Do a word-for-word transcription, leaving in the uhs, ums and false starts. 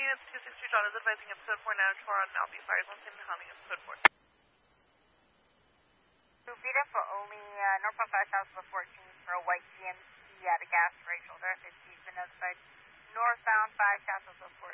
units, two six two John is advising episode four now, Tor on Albi fires one same hounding episode four. Vita for only uh, northbound five south of fourteen for a white G M C at a gas Rachel. There, she's been notified. Northbound five south of fourteen.